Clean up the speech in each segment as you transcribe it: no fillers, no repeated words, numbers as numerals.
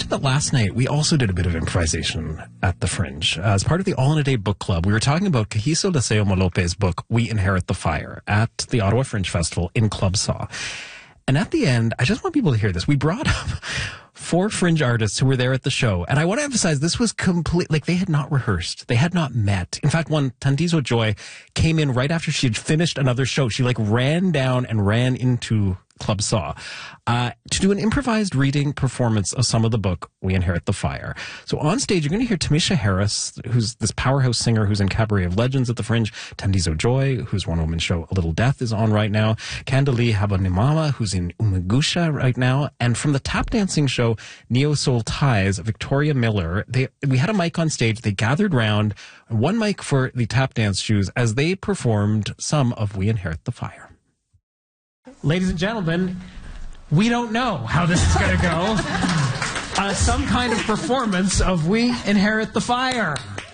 mentioned that last night we also did a bit of improvisation at the Fringe. As part of the All in a Day book club, we were talking about Kahiso Deseo Molope's book, We Inherit the Fire, at the Ottawa Fringe Festival in Club Saw. And at the end, I just want people to hear this. We brought up 4 Fringe artists who were there at the show. And I want to emphasize this was complete, like they had not rehearsed. They had not met. In fact, one, Tandizo Joy, came in right after she had finished another show. She like ran down and ran into Club Saw to do an improvised reading performance of some of the book, We Inherit the Fire. So on stage, you're going to hear Tamisha Harris, who's this powerhouse singer who's in Cabaret of Legends at the Fringe, Tandizo Joy, whose one-woman show A Little Death is on right now, Candeli Habanimama, who's in Umagusha right now, and from the tap dancing show Neo Soul Ties, Victoria Miller. We had a mic on stage. They gathered round, one mic for the tap dance shoes, as they performed some of We Inherit the Fire. Ladies and gentlemen, we don't know how this is going to go. Some kind of performance of We Inherit the Fire.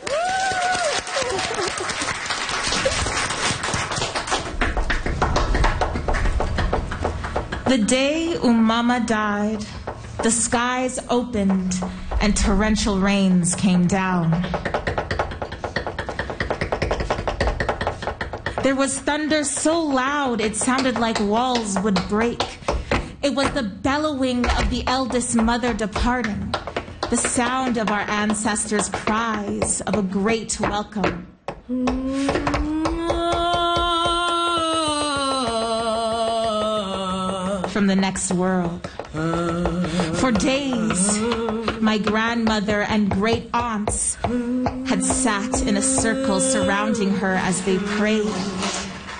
The day Umama died, the skies opened and torrential rains came down. There was thunder so loud it sounded like walls would break. It was the bellowing of the eldest mother departing, the sound of our ancestors' cries of a great welcome. From the next world. For days, my grandmother and great aunts had sat in a circle surrounding her as they prayed.